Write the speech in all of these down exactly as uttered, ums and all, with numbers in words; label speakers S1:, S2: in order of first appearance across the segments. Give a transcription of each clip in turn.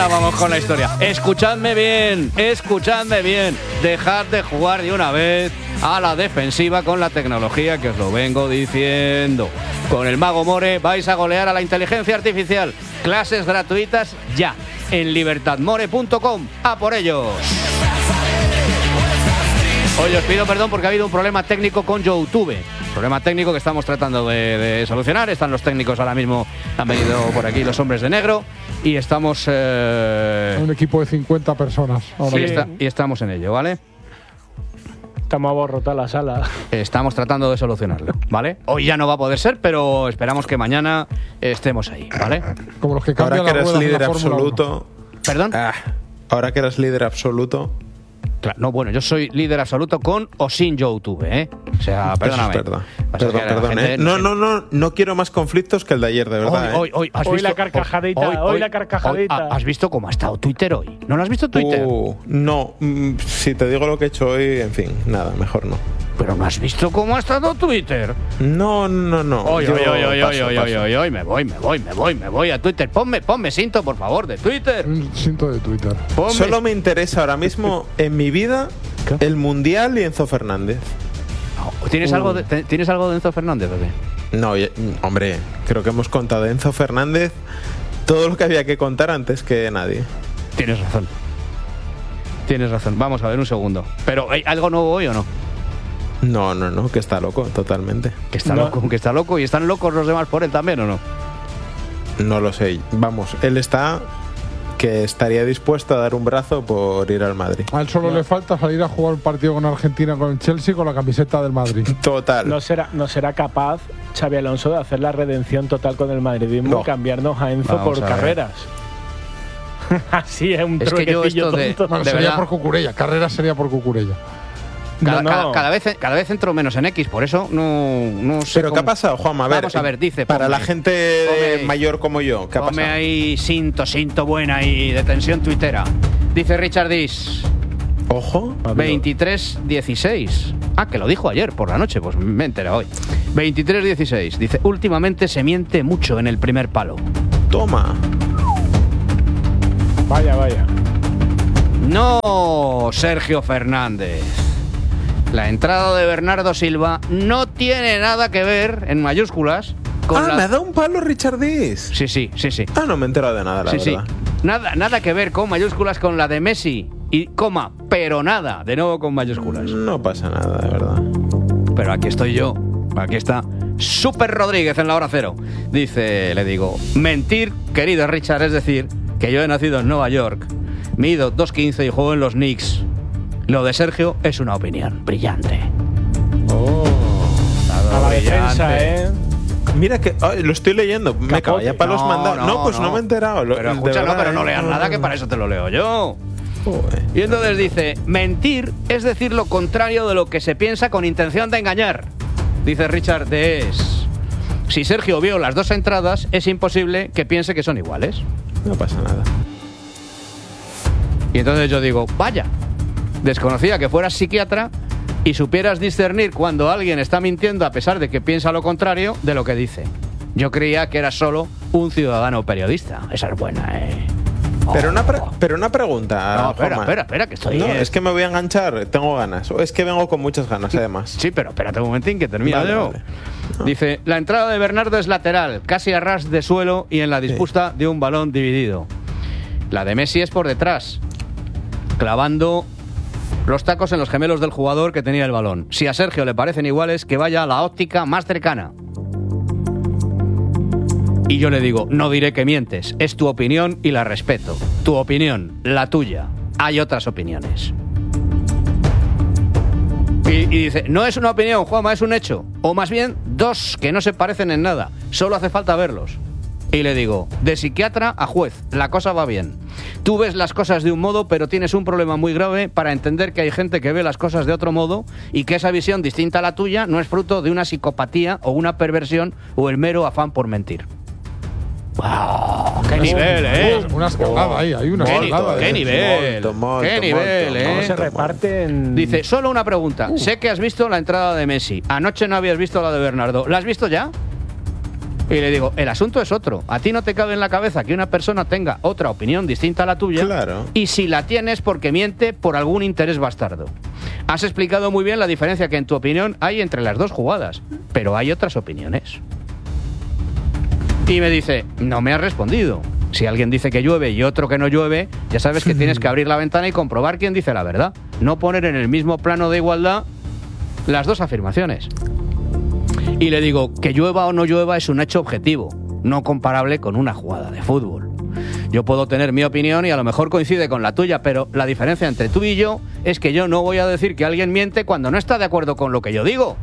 S1: Ahora vamos con la historia. Escuchadme bien, escuchadme bien. Dejad de jugar de una vez a la defensiva con la tecnología que os lo vengo diciendo. Con el Mago More vais a golear a la inteligencia artificial. Clases gratuitas ya en libertad more punto com. ¡A por ellos! Hoy os pido perdón porque ha habido un problema técnico con YouTube. Problema técnico que estamos tratando de, de solucionar. Están los técnicos ahora mismo, han venido por aquí los hombres de negro y estamos… Eh,
S2: un equipo de cincuenta personas. Ahora
S1: sí, está, y estamos en ello, ¿vale?
S3: Estamos abarrotados la sala.
S1: Estamos tratando de solucionarlo, ¿vale? Hoy ya no va a poder ser, pero esperamos que mañana estemos ahí, ¿vale?
S2: Como los que cambian
S4: ahora que
S2: las
S4: eres
S2: ruedas
S4: líder
S2: de la Fórmula
S4: absoluto…
S1: ¿Perdón?
S4: Ah, ahora que eres líder absoluto…
S1: Claro, no, bueno, yo soy líder absoluto con o sin YouTube, ¿eh? O sea, perdóname.
S4: Eso es verdad.
S1: O sea,
S4: Perdón,
S1: que la
S4: perdón,
S1: gente
S4: ¿eh? No, no, no, no quiero más conflictos que el de ayer, de verdad.
S1: Hoy, hoy, hoy, ¿has
S3: Hoy
S1: visto?
S3: la carcajadita,
S1: Hoy,
S3: hoy
S1: hoy,
S3: la carcajadita.
S1: hoy, ¿has visto cómo ha estado Twitter hoy? ¿No lo has visto Twitter?
S4: Uh, no, mm, si te digo lo que he hecho hoy, en fin, nada, mejor no.
S1: ¿Pero no has visto cómo ha estado Twitter?
S4: No, no, no.
S1: Hoy,
S4: Yo
S1: hoy, hoy, hoy,
S4: paso,
S1: hoy,
S4: paso.
S1: hoy, hoy, hoy, me voy, me voy, me voy, me voy a Twitter. Ponme, ponme cinto, por favor, de Twitter.
S2: Un cinto de Twitter.
S1: Ponme.
S4: Solo me interesa ahora mismo en mi vida el Mundial y Enzo Fernández.
S1: ¿Tienes,
S4: Uh.
S1: algo de, te- ¿Tienes algo de Enzo Fernández o qué?
S4: No, ya- hombre, creo que hemos contado de Enzo Fernández todo lo que había que contar antes que nadie.
S1: Tienes razón. Tienes razón. Vamos a ver un segundo. ¿Pero hay algo nuevo hoy o no?
S4: No, no, no, que está loco, totalmente.
S1: Que está
S3: No.
S1: loco, que está loco. ¿Y están locos los demás por él también o no?
S4: No lo sé. Vamos, él está que estaría dispuesto a dar un brazo por ir al Madrid.
S2: A él solo le falta salir a jugar un partido con Argentina con el Chelsea con la camiseta del Madrid.
S4: Total.
S3: No será, no será capaz Xabi Alonso de hacer la redención total con el madridismo
S4: No.
S3: y cambiarnos a Enzo
S1: Vamos
S3: por
S1: a ver.
S3: carreras. Así es un
S1: Es que yo
S3: truquecillo
S1: esto de-
S3: tonto.
S2: Bueno,
S1: De
S2: sería
S1: verdad.
S2: por Cucurella. Carrera sería por Cucurella.
S1: Cada,
S3: No, no.
S1: cada- cada vez, cada vez entro menos en X, por eso no, no sé.
S4: Pero ¿qué
S1: cómo-
S4: ha pasado, Juanma? A ver,
S1: Vamos a ver, dice.
S4: para
S1: ponme-
S4: la gente
S1: ponme-
S4: mayor como yo, ¿qué ha
S1: Ponme
S4: pasado?
S1: ahí cinto, cinto buena y de tensión tuitera. Dice Richard Dis,
S4: Ojo.
S1: veintitrés dieciséis. Ah, que lo dijo ayer por la noche, pues me entera hoy. veintitrés dieciséis. Dice, últimamente se miente mucho en el primer palo.
S4: Toma.
S3: Vaya, vaya.
S1: No, Sergio Fernández. La entrada de Bernardo Silva no tiene nada que ver, en mayúsculas, con
S4: Ah,
S1: la…
S4: me ha dado un palo Richard Dis.
S1: Sí, sí, sí, sí.
S4: Ah, no me he enterado de nada, la
S1: Sí, sí.
S4: verdad.
S1: Nada, nada que ver con mayúsculas con la de Messi. Y coma, pero nada, de nuevo con mayúsculas.
S4: No pasa nada, de verdad.
S1: Pero aquí estoy yo, aquí está Super Rodríguez en la hora cero. Dice, le digo, mentir, querido Richard, es decir, que yo he nacido en Nueva York, mido dos quince y juego en los Knicks. Lo de Sergio es una opinión brillante.
S3: Oh. A la defensa, ¿eh?
S4: Mira que ay, lo estoy leyendo. Me cago, ya palos
S1: No,
S4: mandado. No,
S1: no,
S4: pues no.
S1: no.
S4: me he enterado. Lo-
S1: Pero
S4: de
S1: escúchalo,
S4: verdad,
S1: pero no
S4: ¿eh?
S1: leas nada, que para eso te lo leo yo.
S4: Joder.
S1: Y entonces dice, mentir es decir lo contrario de lo que se piensa con intención de engañar. Dice Richard Dees. Si Sergio vio las dos entradas, es imposible que piense que son iguales.
S4: No pasa nada.
S1: Y entonces yo digo, vaya, desconocía que fueras psiquiatra y supieras discernir cuando alguien está mintiendo a pesar de que piensa lo contrario de lo que dice. Yo creía que eras solo un ciudadano periodista. Esa es buena, ¿eh?
S4: Pero una, pre- pero una pregunta.
S1: No, espera,
S4: Juanma.
S1: espera, espera, que estoy…
S4: No,
S1: eh,
S4: es que me voy a enganchar, tengo ganas. O es que vengo con muchas ganas, además.
S1: Sí, pero espérate un momentín que termino
S4: Vale,
S1: yo.
S4: vale.
S1: Dice, la entrada de Bernardo es lateral, casi a ras de suelo y en la disputa de un balón dividido. La de Messi es por detrás, clavando los tacos en los gemelos del jugador que tenía el balón. Si a Sergio le parecen iguales, que vaya a la óptica más cercana. Y yo le digo, no diré que mientes, es tu opinión y la respeto. Tu opinión, la tuya. Hay otras opiniones. Y, y dice, no es una opinión, Juanma, es un hecho. O más bien, dos que no se parecen en nada. Solo hace falta verlos. Y le digo, de psiquiatra a juez, la cosa va bien. Tú ves las cosas de un modo, pero tienes un problema muy grave para entender que hay gente que ve las cosas de otro modo y que esa visión distinta a la tuya no es fruto de una psicopatía o una perversión o el mero afán por mentir. ¡Wow! ¡Qué nivel, eh!
S2: Una escalada ahí, hay una
S1: ¡Qué, ni-
S2: escalada.
S1: qué
S2: eh.
S1: nivel!
S4: Molto, molto,
S1: ¡Qué nivel,
S4: molto,
S1: eh!
S3: ¿Cómo se reparten?
S1: Dice, solo una pregunta. Sé que has visto la entrada de Messi. Anoche no habías visto la de Bernardo. ¿La has visto ya? Y le digo, el asunto es otro. A ti no te cabe en la cabeza que una persona tenga otra opinión distinta a la tuya.
S4: Claro.
S1: Y si la tienes porque miente por algún interés bastardo. Has explicado muy bien la diferencia que en tu opinión hay entre las dos jugadas. Pero hay otras opiniones. Y me dice, no me has respondido. Si alguien dice que llueve y otro que no llueve, ya sabes que tienes que abrir la ventana y comprobar quién dice la verdad. No poner en el mismo plano de igualdad las dos afirmaciones. Y le digo, que llueva o no llueva es un hecho objetivo, no comparable con una jugada de fútbol. Yo puedo tener mi opinión y a lo mejor coincide con la tuya, pero la diferencia entre tú y yo es que yo no voy a decir que alguien miente cuando no está de acuerdo con lo que yo digo.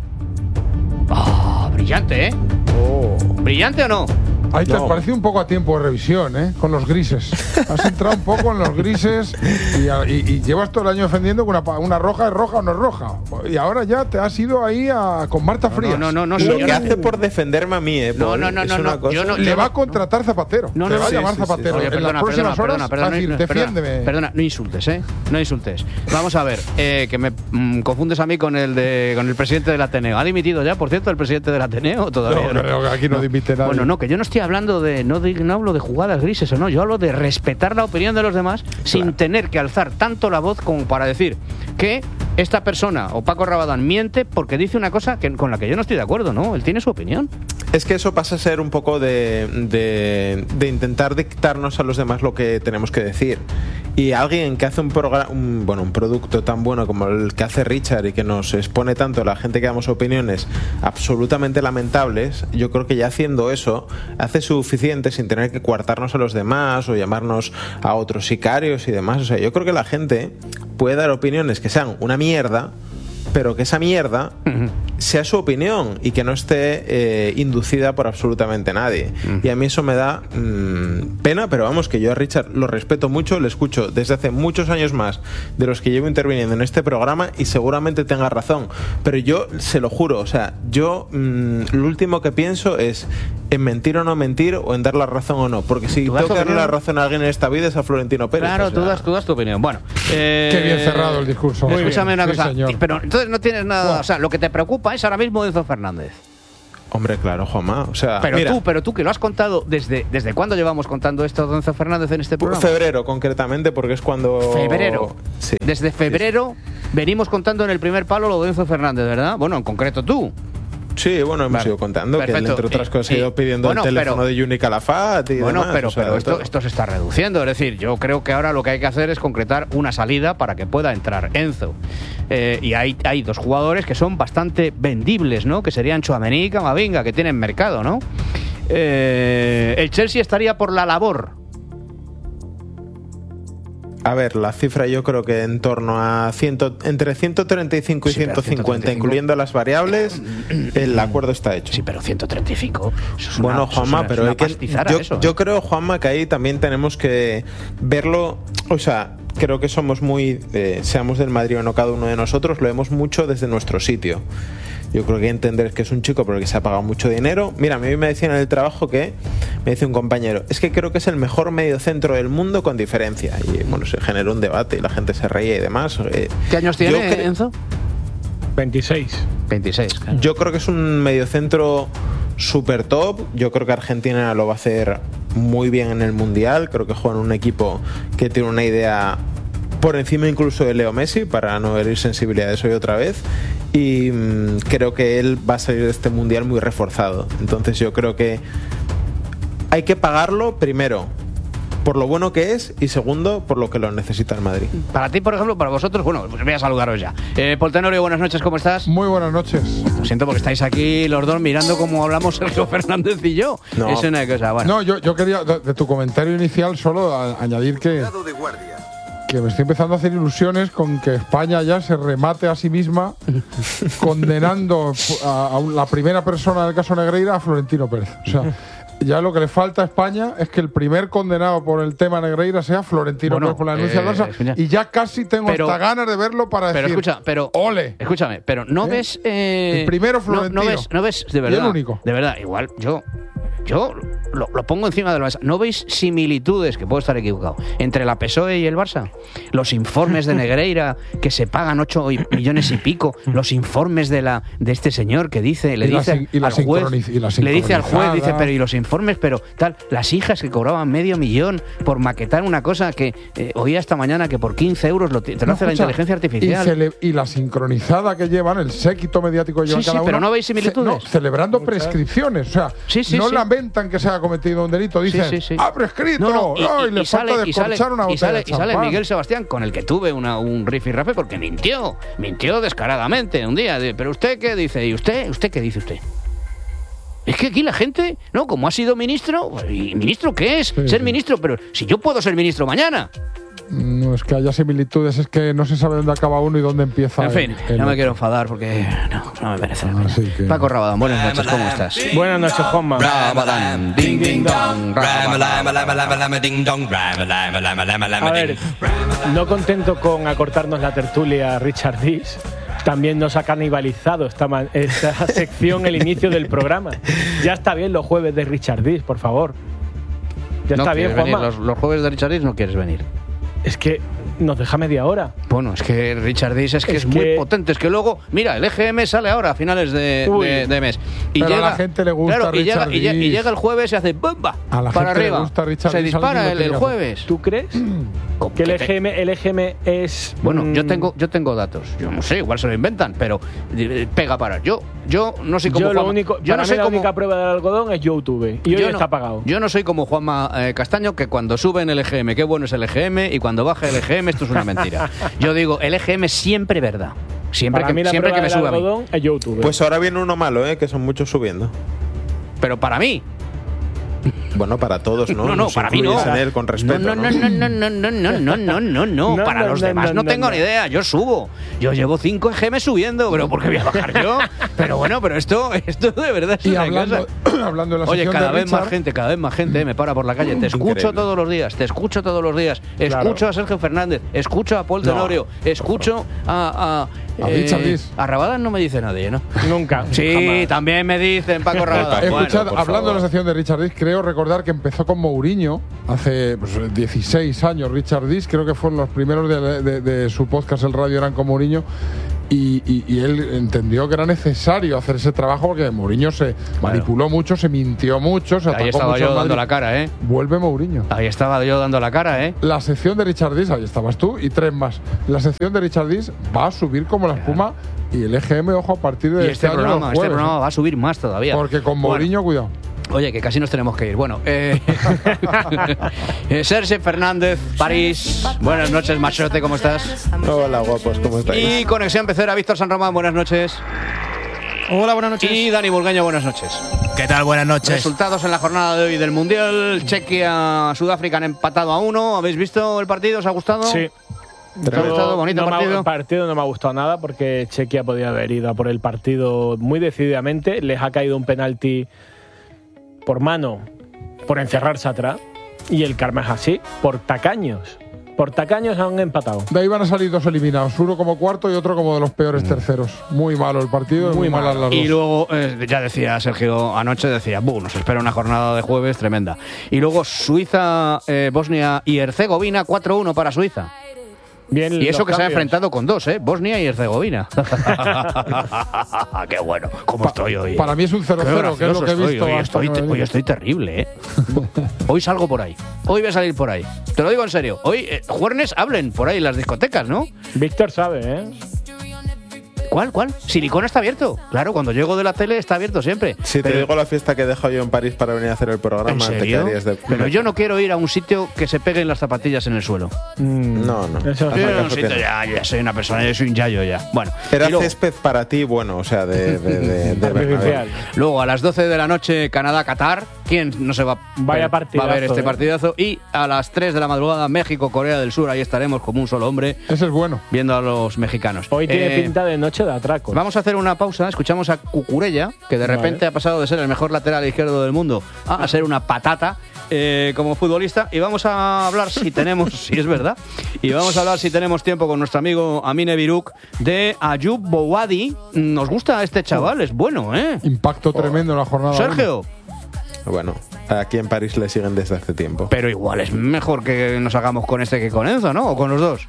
S1: ¡Ah! Oh, brillante, ¿eh?
S4: Oh.
S1: ¿Brillante o no?
S2: Ahí te
S4: No.
S2: pareció un poco a tiempo de revisión, ¿eh? Con los grises. Has entrado un poco en los grises y, y- y llevas todo el año defendiendo que una, pa- una roja es roja o no es roja. Y ahora ya te has ido ahí a, con Marta
S1: No,
S2: Frías.
S1: no, no, no,
S4: Lo
S1: señor.
S4: que hace por defenderme a mí, ¿eh?
S1: No,
S4: Paul,
S1: no, no,
S4: es
S1: no,
S4: una
S1: no,
S4: cosa-
S1: yo no-
S2: Le va a contratar Zapatero.
S1: No,
S2: Le
S1: no,
S2: va a
S4: sí,
S2: llamar
S4: sí, sí,
S2: Zapatero.
S1: Oye,
S2: en
S1: perdona,
S2: las próximas
S1: perdona,
S2: horas
S1: perdona,
S2: va a decir,
S1: perdona,
S2: defiéndeme.
S1: Perdona, no insultes, ¿eh? No insultes. Vamos a ver, eh, que me mm, confundes a mí con el de con el presidente del Ateneo. ¿Ha dimitido ya, por cierto, el presidente del Ateneo? Todavía
S2: No, no, no, aquí no dimite nadie.
S1: Bueno, no, que yo no estoy hablando de no, de, no hablo de jugadas grises o no, yo hablo de respetar la opinión de los demás sin tener que alzar tanto la voz como para decir que esta persona o Paco Rabadán miente porque dice una cosa que, con la que yo no estoy de acuerdo, ¿no? Él tiene su opinión.
S4: Es que eso pasa a ser un poco de, de, de intentar dictarnos a los demás lo que tenemos que decir. Y alguien que hace un, programa, un, bueno, un producto tan bueno como el que hace Richard y que nos expone tanto a la gente que damos opiniones absolutamente lamentables, yo creo que ya haciendo eso hace suficiente sin tener que coartarnos a los demás o llamarnos a otros sicarios y demás. O sea, yo creo que la gente puede dar opiniones que sean una mierda, pero que esa mierda
S1: Ujú.
S4: sea su opinión y que no esté eh, inducida por absolutamente nadie. Y a mí eso me da mmm, pena, pero vamos, que yo a Richard lo respeto mucho, le escucho desde hace muchos años más de los que llevo interviniendo en este programa y seguramente tenga razón. Pero yo se lo juro, o sea, yo mmm, lo último que pienso es en mentir o no mentir o en dar la razón o no. Porque si
S1: ¿Tú
S4: tengo
S1: das
S4: que darle
S1: opinión?
S4: la razón a alguien en esta vida es a Florentino Pérez.
S1: Claro,
S4: o sea.
S1: tú, das, tú das tu opinión. Bueno, eh,
S2: Qué bien cerrado el discurso. Muy
S1: Escúchame
S2: bien,
S1: una
S2: sí,
S1: cosa,
S2: señor.
S1: pero entonces no tienes nada,
S2: Buah.
S1: o sea, lo que te preocupa es ahora mismo Enzo Fernández.
S4: Hombre, claro, Juanma. O sea,
S1: Pero
S4: mira,
S1: tú, pero tú que lo has contado desde desde cuándo llevamos contando esto de Enzo Fernández en este programa.
S4: febrero concretamente, porque es cuando...
S1: Febrero.
S4: Sí.
S1: Desde febrero venimos contando en el primer palo lo de Enzo Fernández, ¿verdad? Bueno, en concreto tú.
S4: Sí, bueno, hemos
S1: Vale.
S4: ido contando que él,
S1: Perfecto.
S4: entre otras
S1: Y-
S4: cosas, ha
S1: y-
S4: ido pidiendo
S1: bueno,
S4: el teléfono
S1: pero-
S4: de Yuni Calafat y
S1: Bueno,
S4: demás,
S1: pero,
S4: o sea,
S1: pero
S4: de
S1: esto,
S4: todo.
S1: esto se está reduciendo. Es decir, yo creo que ahora lo que hay que hacer es concretar una salida para que pueda entrar Enzo. Eh, y hay, hay dos jugadores que son bastante vendibles, ¿no? Que serían Tchouaméni y Camavinga, que tienen mercado, ¿no? Eh, el Chelsea estaría por la labor.
S4: A ver, la cifra yo creo que en torno a cien, entre ciento treinta y cinco y
S1: Sí, pero
S4: ciento cincuenta,
S1: ciento treinta y cinco.
S4: incluyendo las variables, el acuerdo está hecho.
S1: Sí, pero ciento treinta y cinco. Eso es una-
S4: Bueno,
S1: eso es
S4: Juanma,
S1: una-
S4: pero
S1: es una
S4: hay que,
S1: pastizara
S4: yo,
S1: eso,
S4: yo
S1: ¿eh?
S4: creo, Juanma, que ahí también tenemos que verlo, o sea, creo que somos muy, eh, seamos del Madrid o no cada uno de nosotros, lo vemos mucho desde nuestro sitio. Yo creo que hay que entender que es un chico por el que se ha pagado mucho dinero. Mira, a mí me decían en el trabajo que, me dice un compañero, es que creo que es el mejor mediocentro del mundo con diferencia. Y bueno, se generó un debate y la gente se reía y demás. Eh,
S1: ¿Qué años
S4: yo
S1: tiene
S4: cre-
S1: Enzo?
S3: veintiséis.
S1: veintiséis. Claro.
S4: Yo creo que es un mediocentro super top. Yo creo que Argentina lo va a hacer muy bien en el Mundial. Creo que juega en un equipo que tiene una idea por encima incluso de Leo Messi, para no herir sensibilidades hoy otra vez. Y mmm, creo que él va a salir de este Mundial muy reforzado. Entonces yo creo que hay que pagarlo primero por lo bueno que es y segundo por lo que lo necesita el Madrid.
S1: Para ti, por ejemplo, para vosotros, bueno, pues voy a saludaros ya. Eh, Paul Tenorio, buenas noches, ¿cómo estás?
S2: Muy buenas noches.
S1: Lo siento porque estáis aquí los dos mirando cómo hablamos Sergio Fernández y yo.
S4: No.
S1: Es una cosa, bueno.
S2: No, yo, yo quería, de, de tu comentario inicial, solo a- añadir que, que me estoy empezando a hacer ilusiones con que España ya se remate a sí misma condenando a, a un- la primera persona del caso Negreira a Florentino Pérez. O sea, ya lo que le falta a España es que el primer condenado por el tema Negreira sea Florentino
S1: Bueno,
S2: Pérez por la denuncia
S1: eh,
S2: del Barça.
S1: escucha.
S2: Y ya casi tengo
S1: Pero-
S2: hasta ganas de verlo para
S1: Pero
S2: decir,
S1: escucha, pero.
S2: ¡ole!
S1: Escúchame, pero no
S2: ¿Eh?
S1: ves. eh,
S2: El primero
S1: no-
S2: Florentino.
S1: No, ves, no ves, de
S2: Y
S1: verdad.
S2: el único.
S1: De verdad, igual yo. yo lo, lo pongo encima de la mesa. ¿No veis similitudes, que puedo estar equivocado, entre la P S O E y el Barça? Los informes de Negreira, que se pagan ocho millones y pico, los informes de la de este señor que dice, le
S2: Y la
S1: dice
S2: sin- y la
S1: al juez,
S2: sincroniz- y la
S1: le dice al juez,
S2: sincronizada.
S1: dice, pero y los informes, pero tal, las hijas que cobraban medio millón por maquetar una cosa que eh, oía esta mañana que por quince euros lo te, te lo
S2: No,
S1: hace la
S2: escucha,
S1: inteligencia artificial.
S2: Y, cele- y la sincronizada que llevan, el séquito mediático que
S1: Sí,
S2: llevan
S1: sí,
S2: cada uno.
S1: pero ¿no veis similitudes?
S2: ce- no, celebrando prescripciones. O sea,
S1: Sí, sí,
S2: no
S1: sí.
S2: lamentan que se haya cometido un delito. Dicen,
S1: Sí, sí, sí.
S2: ¡ha prescrito!
S1: No, no,
S2: ¡Ay, le falta
S1: sale, y sale,
S2: descorchar una
S1: y
S2: botella
S1: sale,
S2: de
S1: y sale
S2: champán!
S1: Miguel Sebastián, con el que tuve una, un rifirrafe porque mintió, mintió descaradamente un día. de, ¿Pero usted qué dice? ¿Y usted? ¿Usted qué dice usted? Es que aquí la gente, ¿no? Como ha sido ministro, ¿y ministro qué es?
S2: Sí,
S1: ser
S2: sí.
S1: ministro, pero si yo puedo ser ministro mañana.
S2: No es que haya similitudes, es que no se sabe dónde acaba uno y dónde empieza
S1: En fin,
S2: el- el
S1: no me
S2: otro.
S1: quiero enfadar porque no, no me merece la pena.
S2: Así que-
S1: Paco Rabadán, buenas noches, ¿cómo estás?
S3: Buenas noches, Juanma.
S1: Rabadán, ding, ding, dong, Rabadán.
S3: A ver, no contento con acortarnos la tertulia Richard Dis, también nos ha canibalizado esta, ma- esta sección el inicio del programa. Ya está bien los jueves de Richard Dis, por favor. Ya
S1: No
S3: está bien,
S1: quieres venir,
S3: Juanma.
S1: los, los jueves de Richard Dis no quieres venir.
S3: Es que nos deja media hora.
S1: Bueno, es que Richard Dis es que es,
S3: Es
S1: muy
S3: que-
S1: potente. Es que luego, mira, el E G M sale ahora a finales de,
S3: Uy.
S1: de- de mes. Y
S2: Pero a
S1: llega,
S2: la gente le gusta
S1: claro, y, llega,
S2: Richard
S1: y, lle- y
S2: Dis.
S1: llega el jueves y hace ¡bumba!
S2: A la
S1: para
S2: gente le
S1: arriba.
S2: gusta Richard
S1: Se
S2: Dis, alguien
S1: dispara
S2: lo
S1: el,
S2: tiene
S1: el
S2: que hacer.
S1: jueves.
S3: ¿Tú crees
S1: ¿Cómo
S3: que el
S1: que te-
S3: E G M, el E G M es...
S1: Bueno, yo
S3: mm,
S1: tengo, yo tengo datos. Yo no sé, igual se lo inventan, pero eh, pega para. Yo, yo no soy como
S3: Yo lo
S1: Juanma.
S3: único,
S1: yo
S3: para
S1: no
S3: mí
S1: soy
S3: la
S1: como,
S3: única prueba del algodón es YouTube. Y hoy
S1: yo
S3: está
S1: no,
S3: apagado.
S1: Yo no soy como Juanma eh, Castaño, que cuando sube en el E G M, qué bueno es el E G M, y cuando baja el E G M, esto es una mentira. Yo digo, el E G M siempre verdad. Siempre
S3: Para
S1: que,
S3: mí la
S1: siempre que
S3: prueba
S1: me
S3: del
S1: sube a mí.
S3: algodón es YouTube.
S4: Pues ahora viene uno malo, ¿eh? Que son muchos subiendo.
S1: Pero para mí.
S4: Bueno, para todos, ¿no?
S1: No, no,
S4: Nos
S1: para mí
S4: incluyes
S1: no.
S4: en él con respeto,
S1: no, no, no, no, no, no, no, no, no, no, no.
S3: No,
S1: Para
S3: no,
S1: los
S3: no,
S1: demás
S3: no,
S1: no
S3: no,
S1: tengo
S3: no.
S1: ni idea. Yo subo. Yo llevo cinco E G M subiendo, pero ¿por qué voy a bajar yo? Pero bueno, pero esto, esto de verdad es
S2: Y
S1: una
S2: hablando,
S1: cosa.
S2: hablando de la
S1: Oye,
S2: sección
S1: cada
S2: de
S1: vez más
S2: Richard,
S1: gente, cada vez más gente eh, me para por la calle. Te escucho
S4: Increíble.
S1: todos los días, te escucho todos los días. Escucho
S3: Claro.
S1: a Sergio Fernández, escucho a Paul
S4: No.
S1: Tenorio, escucho a. A,
S2: A Richard Dis.
S1: a Rabadán no me dice nadie, ¿no?
S3: Nunca.
S1: Sí,
S3: jamás.
S1: también me dicen Paco Rabadán.
S2: He
S1: Bueno,
S2: escuchado,
S1: por
S2: hablando de la
S1: favor.
S2: sección de Richard Dis, creo recordar que empezó con Mourinho hace pues, dieciséis años. Richard Dis, creo que fueron los primeros de, de- de su podcast, el radio, eran con Mourinho. Y, y- y él entendió que era necesario hacer ese trabajo porque Mourinho se manipuló mucho, se mintió mucho, se
S1: Ahí
S2: atacó
S1: estaba
S2: mucho
S1: yo
S2: al
S1: dando
S2: Madrid.
S1: la cara, ¿eh?
S2: Vuelve Mourinho.
S1: Ahí estaba yo dando la cara, ¿eh?
S2: La sección de Richard Dis, ahí estabas tú, y tres más. La sección de Richard Dis va a subir como la espuma y el E G M, ojo, a partir de
S1: Y
S2: este,
S1: este
S2: año
S1: programa,
S2: los
S1: este
S2: jueves,
S1: programa
S2: ¿eh?
S1: va a subir más todavía.
S2: Porque con
S1: Bueno,
S2: Mourinho, cuidado.
S1: oye, que casi nos tenemos que ir. Bueno, eh, eh, Sergio Fernández, París. Buenas noches, machote, ¿cómo estás?
S4: Hola, guapos, ¿cómo estáis?
S1: Y Conexión Pecera, Víctor San Román, buenas noches.
S5: Hola, buenas noches.
S1: Y Dani Burgueño, buenas noches.
S5: ¿Qué tal? Buenas noches.
S1: Resultados en la jornada de hoy del Mundial. Chequia, Sudáfrica han empatado a uno. ¿Habéis visto el partido? ¿Os ha gustado?
S3: Sí.
S1: ¿Te ha gustado? Bonito
S3: no me ha-
S1: partido.
S3: el partido no me ha gustado nada porque Chequia podía haber ido a por el partido muy decididamente. Les ha caído un penalti por mano, por encerrarse atrás. Y el karma es así, por tacaños. Por tacaños han empatado.
S2: De ahí van a salir dos eliminados, uno como cuarto y otro como de los peores terceros. Muy malo el partido, muy,
S3: Muy
S2: malas
S3: malo.
S2: las
S1: Y
S2: dos.
S1: luego, eh, ya decía Sergio anoche, decía, buh, nos espera una jornada de jueves tremenda. Y luego Suiza, eh, Bosnia y Herzegovina, cuatro uno para Suiza.
S3: Bien,
S1: Y eso
S3: los
S1: que se ha
S3: cambios.
S1: enfrentado con dos, ¿eh? Bosnia y Herzegovina. Qué bueno, ¿cómo estoy hoy?
S2: Para mí es un
S1: Qué
S2: cero cero, que es lo
S1: gracioso
S2: que he
S1: estoy.
S2: visto.
S1: Hoy
S2: hasta
S1: estoy,
S2: que me
S1: hoy
S2: venía.
S1: estoy terrible, ¿eh? Hoy salgo por ahí. Hoy voy a salir por ahí. Te lo digo en serio. Hoy, eh, juernes, hablen por ahí en las discotecas, ¿no?
S3: Víctor sabe, ¿eh?
S1: ¿Cuál, cuál? Silicona está abierto. Claro, cuando llego de la tele está abierto siempre.
S4: Si te
S1: Pero-
S4: digo la fiesta que he dejado yo en París para venir a hacer el programa,
S1: ¿En
S4: te
S1: serio?
S4: quedarías de...
S1: Pero yo no quiero ir a un sitio que se peguen las zapatillas en el suelo.
S3: Mm,
S4: No, no.
S3: Eso
S4: Hazme
S1: Yo
S3: sí.
S1: en un
S4: caso que
S1: sitio
S4: no.
S1: ya, yo ya soy una persona, yo soy un yayo ya. Bueno,
S4: Era
S1: y luego,
S4: césped para ti, bueno, o sea, de... de, de, de
S3: Artificial.
S1: luego a las doce de la noche Canadá-Qatar. ¿Quién no se va,
S3: Vaya
S1: va a ver
S3: partidazo,
S1: este
S3: eh.
S1: partidazo? Y a las tres de la madrugada México-Corea del Sur. Ahí estaremos como un solo hombre
S2: Ese es bueno.
S1: viendo a los mexicanos.
S3: Hoy tiene
S1: Eh,
S3: pinta de noche de atraco.
S1: Vamos a hacer una pausa. Escuchamos a Cucurella, que de
S3: Vale.
S1: repente ha pasado de ser el mejor lateral izquierdo del mundo a ser una patata eh, como futbolista. Y vamos a hablar, si tenemos, si es verdad, y vamos a hablar, si tenemos tiempo, con nuestro amigo Amine Biruk de Ayub Bouadi. Nos gusta este chaval, es bueno, ¿eh?
S2: Impacto tremendo en la jornada.
S1: Sergio,
S4: Bueno, aquí en París le siguen desde hace tiempo.
S1: Pero igual es mejor que nos hagamos con este que con Enzo, ¿no? O con los dos.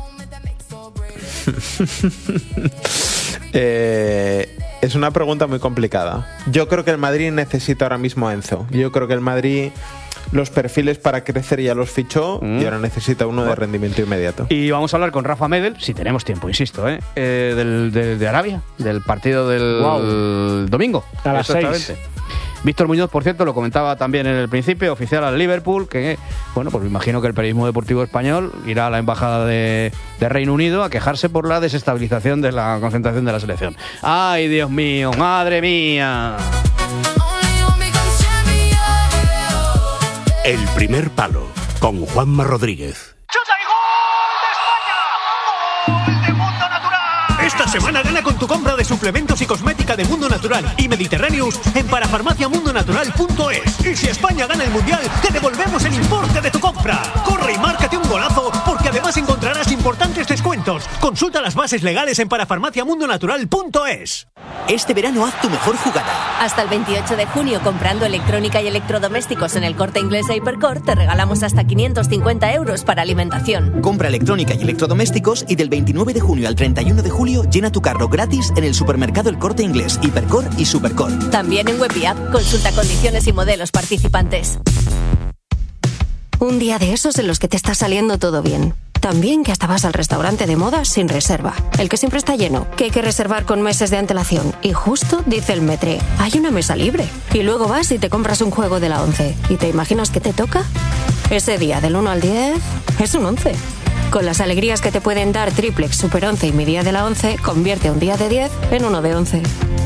S4: eh, es una pregunta muy complicada. Yo creo que el Madrid necesita ahora mismo a Enzo. Yo creo que el Madrid... los perfiles para crecer ya los fichó mm. y ahora necesita uno de rendimiento inmediato.
S1: Y vamos a hablar con Rafa Medel, si tenemos tiempo, insisto, ¿eh? Eh, del, de, de Arabia, del partido del wow. domingo.
S3: A las seis.
S1: Víctor Muñoz, por cierto, lo comentaba también en el principio, oficial al Liverpool, que, bueno, pues me imagino que el periodismo deportivo español irá a la embajada de, de Reino Unido a quejarse por la desestabilización de la concentración de la selección. ¡Ay, Dios mío! ¡Madre mía!
S6: El primer palo, con Juanma Rodríguez.
S7: ¡Chuta y gol de España! ¡Gol de Mundo Natural!
S5: Esta semana gana con tu compra de suplementos y cosmética de Mundo Natural y Mediterráneos en parafarmacia mundo natural punto es. Y si España gana el Mundial, te devolvemos el importe de tu compra. Corre y márcate un golazo, porque además encontrarás importantes descuentos. Consulta las bases legales en parafarmacia mundo natural punto es.
S8: Este verano haz tu mejor jugada.
S9: Hasta el veintiocho de junio, comprando electrónica y electrodomésticos en el Corte Inglés e Hipercor, te regalamos hasta quinientos cincuenta euros para alimentación.
S8: Compra electrónica y electrodomésticos y del veintinueve de junio al treinta y uno de julio llena tu carro gratis en el supermercado El Corte Inglés, Hipercor y Supercor.
S9: También en web y app. Consulta condiciones y modelos participantes.
S10: Un día de esos en los que te está saliendo todo bien. También que hasta vas al restaurante de moda sin reserva. El que siempre está lleno, que hay que reservar con meses de antelación. Y justo dice el Metre, hay una mesa libre. Y luego vas y te compras un juego de la once. ¿Y te imaginas qué te toca? Ese día del uno al diez es un once. Con las alegrías que te pueden dar Triplex, Super once y mi día de la once, convierte un día de diez en uno de once.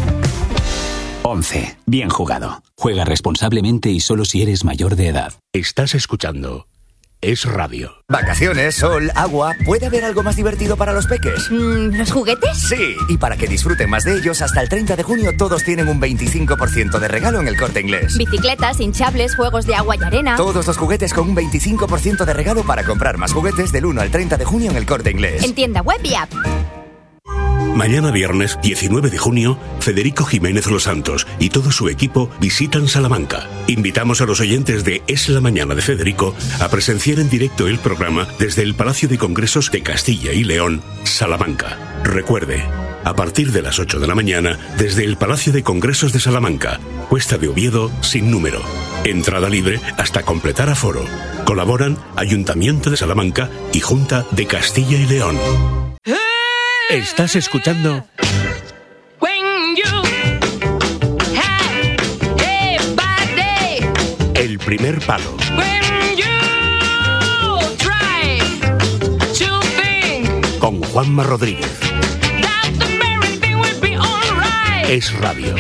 S11: once. Bien jugado. Juega responsablemente y solo si eres mayor de edad.
S6: Estás escuchando Es Radio.
S12: Vacaciones, sol, agua. ¿Puede haber algo más divertido para los peques?
S9: Mm, ¿Los juguetes?
S12: Sí, y para que disfruten más de ellos, hasta el treinta de junio todos tienen un veinticinco por ciento de regalo en El Corte Inglés.
S9: Bicicletas, hinchables, juegos de agua y arena.
S12: Todos los juguetes con un veinticinco por ciento de regalo para comprar más juguetes del uno al treinta de junio en El Corte Inglés.
S9: En tienda web y app.
S6: Mañana viernes diecinueve de junio, Federico Jiménez Los Santos y todo su equipo visitan Salamanca. Invitamos a los oyentes de Es la Mañana de Federico a presenciar en directo el programa desde el Palacio de Congresos de Castilla y León, Salamanca. Recuerde, a partir de las ocho de la mañana, desde el Palacio de Congresos de Salamanca, Cuesta de Oviedo sin número. Entrada libre hasta completar aforo. Colaboran Ayuntamiento de Salamanca y Junta de Castilla y León. Estás escuchando El primer palo con Juanma Rodríguez. Es Radio.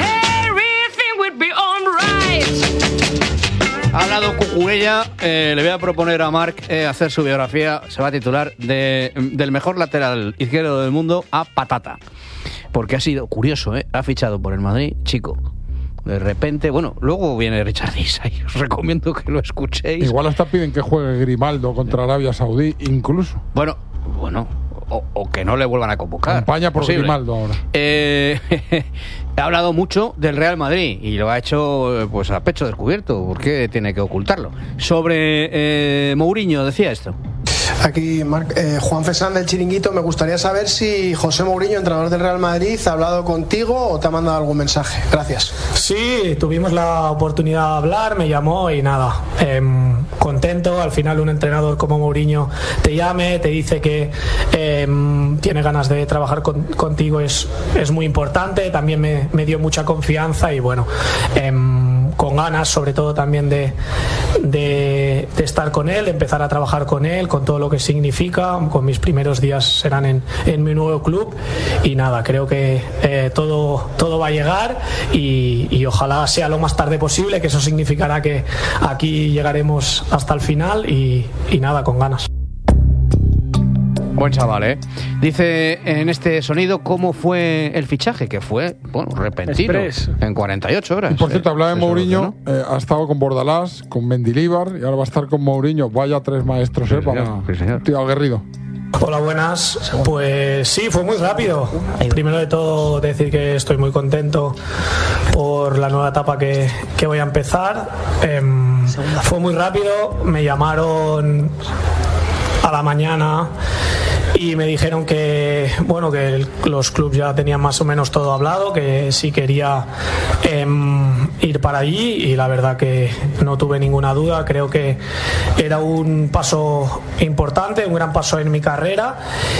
S1: Ha hablado Cucurella, eh, le voy a proponer a Marc eh, hacer su biografía, se va a titular de, del mejor lateral izquierdo del mundo a patata. Porque ha sido curioso, ¿eh? Ha fichado por el Madrid, chico. De repente, bueno, luego viene Richard Isay, os recomiendo que lo escuchéis.
S2: Igual hasta piden que juegue Grimaldo contra Arabia Saudí, incluso.
S1: Bueno, bueno, o, o que no le vuelvan a convocar.
S2: Campaña por
S1: posible.
S2: Grimaldo ahora.
S1: Eh, ha hablado mucho del Real Madrid y lo ha hecho pues a pecho descubierto. ¿Por qué tiene que ocultarlo? Sobre eh, Mourinho decía esto.
S13: Aquí, Marc, eh, Juan Fesán del Chiringuito, me gustaría saber si José Mourinho, entrenador del Real Madrid, ha hablado contigo o te ha mandado algún mensaje. Gracias.
S14: Sí, tuvimos la oportunidad de hablar, me llamó y nada, eh, contento. Al final un entrenador como Mourinho te llame, te dice que eh, tiene ganas de trabajar con, contigo, es, es muy importante. También me, me dio mucha confianza y bueno, eh, con ganas sobre todo también de, de, de estar con él, de empezar a trabajar con él, con todo lo que significa. Con mis primeros días serán en, en mi nuevo club y nada, creo que eh, todo, todo va a llegar y, y ojalá sea lo más tarde posible, que eso significará que aquí llegaremos hasta el final y, y nada, con ganas.
S1: Buen chaval, ¿eh? Dice en este sonido cómo fue el fichaje, que fue, bueno, repentino. Express. En cuarenta y ocho horas.
S2: Y por cierto,
S1: eh,
S2: hablaba de Mourinho, eh, ha estado con Bordalás, con Mendilibar y ahora va a estar con Mourinho. Vaya tres maestros,
S1: sí,
S2: ¿eh?
S1: Señor,
S2: para
S1: sí, señor.
S2: Tío aguerrido.
S14: Hola, buenas. Pues sí, fue muy rápido. Primero de todo, decir que estoy muy contento por la nueva etapa que, que voy a empezar. Eh, fue muy rápido, me llamaron a la mañana y me dijeron que bueno que el, los clubes ya tenían más o menos todo hablado, que sí quería eh, ir para allí, y la verdad que no tuve ninguna duda. Creo que era un paso importante, un gran paso en mi carrera,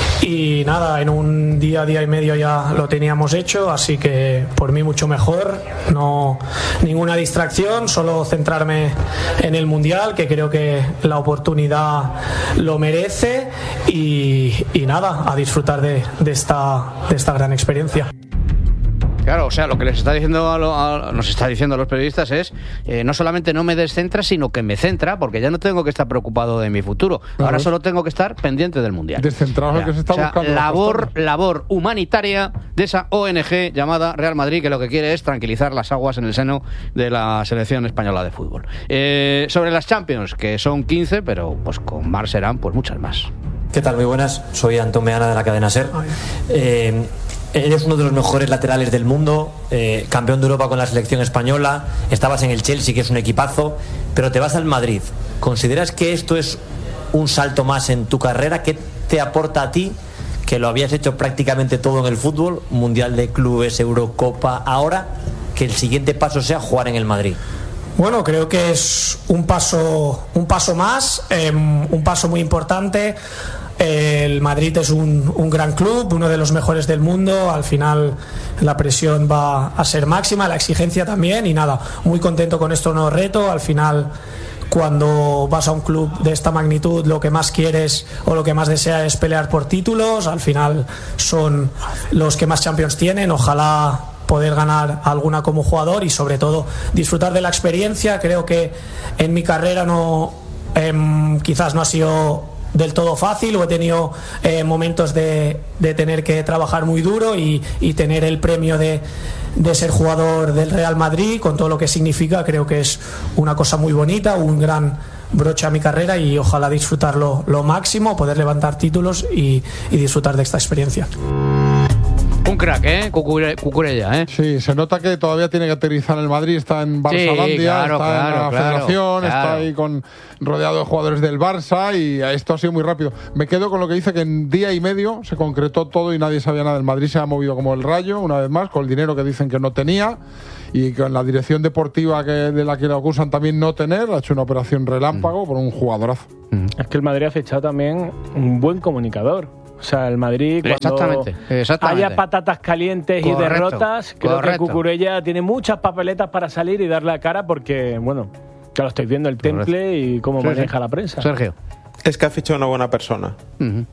S14: y nada, en un día, día y medio ya lo teníamos hecho, así que por mí mucho mejor. No, ninguna distracción, solo centrarme en el Mundial, que creo que la oportunidad lo merece, y y nada, a disfrutar de, de, esta, de esta gran experiencia.
S1: Claro, o sea, lo que les está diciendo a lo, a, nos está diciendo a los periodistas es eh, no solamente no me descentra, sino que me centra, porque ya no tengo que estar preocupado de mi futuro. Claro. Ahora solo tengo que estar pendiente del Mundial.
S2: Descentrado es lo que se está
S1: o sea,
S2: buscando.
S1: Labor, labor humanitaria de esa O N G llamada Real Madrid, que lo que quiere es tranquilizar las aguas en el seno de la selección española de fútbol. Eh, sobre las Champions, que son quince, pero pues con Mar serán pues muchas más.
S15: ¿Qué tal? Muy buenas. Soy Antón Meana de la cadena SER. Eh, Eres uno de los mejores laterales del mundo, eh, campeón de Europa con la selección española, estabas en el Chelsea, que es un equipazo, pero te vas al Madrid. ¿Consideras que esto es un salto más en tu carrera? ¿Qué te aporta a ti, que lo habías hecho prácticamente todo en el fútbol, Mundial de Clubes, Eurocopa, ahora que el siguiente paso sea jugar en el Madrid?
S14: Bueno, creo que es un paso, un paso más, eh, un paso muy importante. El Madrid es un, un gran club, uno de los mejores del mundo. Al final la presión va a ser máxima, la exigencia también, y nada, muy contento con este nuevo reto. Al final, cuando vas a un club de esta magnitud, lo que más quieres o lo que más deseas es pelear por títulos. Al final son los que más Champions tienen. Ojalá poder ganar alguna como jugador y sobre todo disfrutar de la experiencia. Creo que en mi carrera no eh, quizás no ha sido del todo fácil, o he tenido eh, momentos de, de tener que trabajar muy duro y, y tener el premio de, de ser jugador del Real Madrid, con todo lo que significa. Creo que es una cosa muy bonita, un gran broche a mi carrera, y ojalá disfrutarlo lo máximo, poder levantar títulos y, y disfrutar de esta experiencia.
S1: Un crack, ¿eh? Cucure, Cucurella, ¿eh?
S2: Sí, se nota que todavía tiene que aterrizar en el Madrid. Está en Barçalandia,
S1: sí, claro,
S2: está
S1: claro,
S2: en la
S1: claro,
S2: Federación,
S1: claro.
S2: está ahí con, rodeado de jugadores del Barça, y esto ha sido muy rápido. Me quedo con lo que dice, que en día y medio se concretó todo y nadie sabía nada. El Madrid se ha movido como el rayo, una vez más, con el dinero que dicen que no tenía, y con la dirección deportiva que, de la que le acusan también no tener. Ha hecho una operación relámpago mm. por un jugadorazo.
S3: Mm. Es que el Madrid ha fichado también un buen comunicador. O sea, el Madrid, cuando
S1: exactamente, exactamente.
S3: haya patatas calientes correcto, y derrotas, creo correcto. que Cucurella tiene muchas papeletas para salir y dar la cara, porque, bueno, ya lo estáis viendo, el temple correcto. y cómo sí, maneja sí. la prensa.
S1: Sergio.
S4: Es que ha fichado una buena persona. Uh-huh.